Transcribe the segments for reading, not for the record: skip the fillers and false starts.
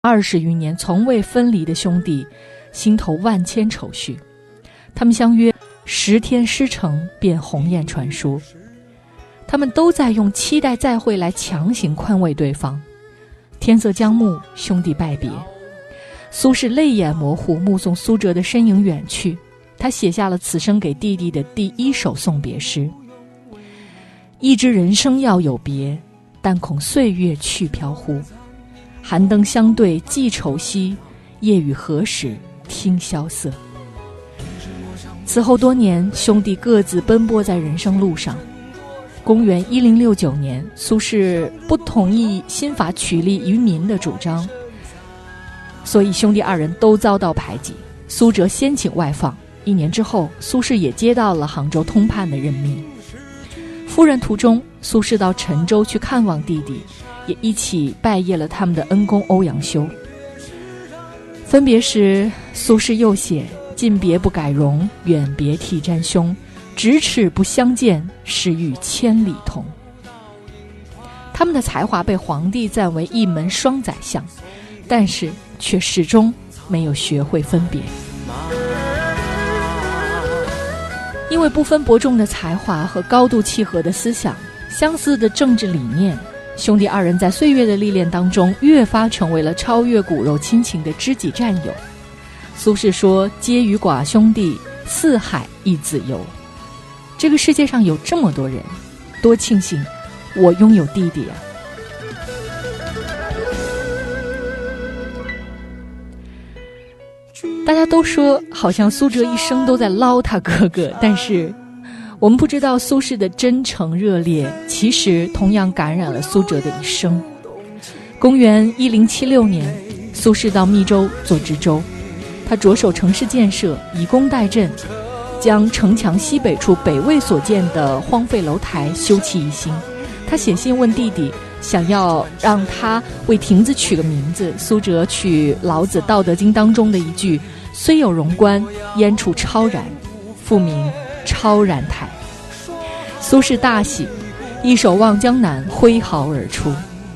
20余年从未分离的兄弟，心头万千愁绪。他们相约10天诗成便鸿雁传书，他们都在用期待再会来强行宽慰对方。天色将暮，兄弟拜别。苏轼泪眼模糊，目送苏辙的身影远去，他写下了此生给弟弟的第1首送别诗：一知人生要有别，但恐岁月去飘忽。寒灯相对寄愁兮，夜雨何时听萧瑟。此后多年，兄弟各自奔波在人生路上。公元1069年，苏轼不同意新法取利于民的主张，所以兄弟2人都遭到排挤。苏辙先请外放，1年之后，苏轼也接到了杭州通判的任命。赴任途中，苏轼到陈州去看望弟弟，也一起拜谒了他们的恩公欧阳修。分别时，苏轼又写：近别不改容，远别涕沾胸，咫尺不相见，是与千里同。他们的才华被皇帝赞为一门双宰相，但是却始终没有学会分别。因为不分伯仲的才华和高度契合的思想，相似的政治理念，兄弟2人在岁月的历练当中，越发成为了超越骨肉亲情的知己战友。苏轼说：皆与寡兄弟，四海一子游。这个世界上有这么多人，多庆幸我拥有弟弟啊！大家都说好像苏辙一生都在捞他哥哥，但是我们不知道苏轼的真诚热烈其实同样感染了苏辙的一生。公元1076年，苏轼到密州做知州，他着手城市建设，以工代赈，将城墙西北处北魏所建的荒废楼台修葺一新。他写信问弟弟，想要让他为亭子取个名字。苏辙取老子《道德经》当中的一句：虽有荣观，焉处超然，复名超然台。苏轼大喜，一手望江南，挥毫而出：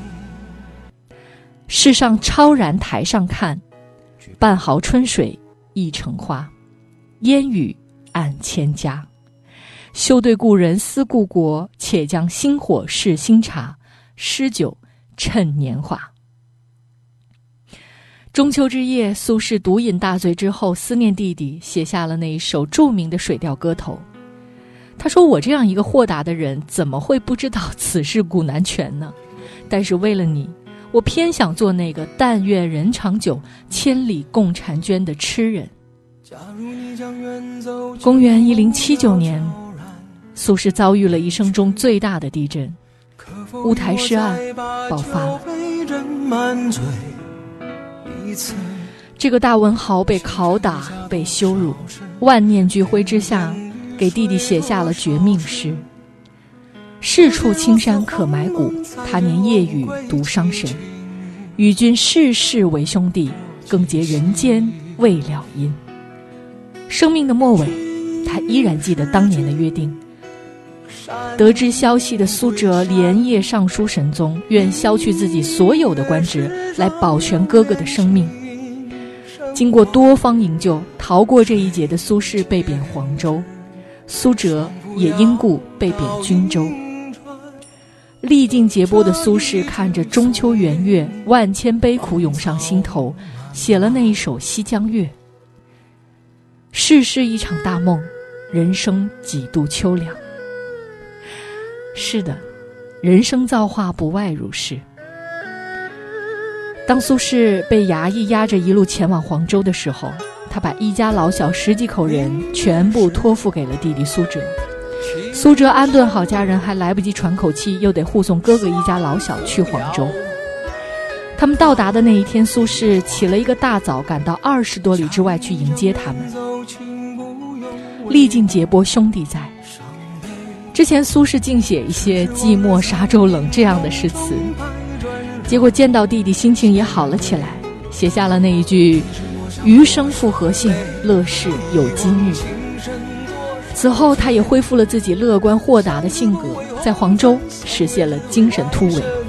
世上超然台上看，半毫春水一城花，烟雨暗千家。休对故人思故国，且将新火试新茶，诗酒趁年华。中秋之夜，苏轼毒饮大醉之后，思念弟弟，写下了那一首著名的水调歌头。他说：我这样一个豁达的人，怎么会不知道此事古难全呢？但是为了你，我偏想做那个但愿人长久，千里共婵娟的痴人。公元1079年，苏轼遭遇了一生中最大的地震，乌台诗案爆发了。这个大文豪被拷打，被羞辱，万念俱灰之下，给弟弟写下了绝命诗：是处青山可埋骨，他年夜雨独伤神。与君世世为兄弟，更结人间未了因。生命的末尾，他依然记得当年的约定。得知消息的苏辙连夜上书神宗，愿削去自己所有的官职，来保全哥哥的生命。经过多方营救，逃过这一劫的苏轼被贬黄州，苏辙也因故被贬均州。历尽劫波的苏轼看着中秋圆月，万千悲苦涌上心头，写了那一首《西江月》：世事一场大梦，人生几度秋凉。是的，人生造化不外如是。当苏轼被衙役押着一路前往黄州的时候，他把一家老小10几口人全部托付给了弟弟苏辙。苏辙安顿好家人，还来不及喘口气，又得护送哥哥一家老小去黄州。他们到达的那一天，苏轼起了一个大早，赶到20多里之外去迎接他们。历尽劫波兄弟在。之前苏轼竟写一些寂寞沙洲冷这样的诗词，结果见到弟弟心情也好了起来，写下了那一句：余生复何幸，乐事有今日。此后他也恢复了自己乐观豁达的性格，在黄州实现了精神突围。